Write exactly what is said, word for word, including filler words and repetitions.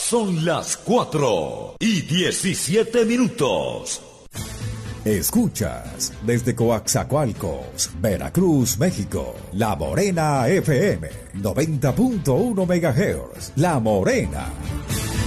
Son las cuatro y diecisiete minutos. Escuchas desde Coaxacualcos, Veracruz, México, La Morena F M, noventa punto uno megahertz. La Morena.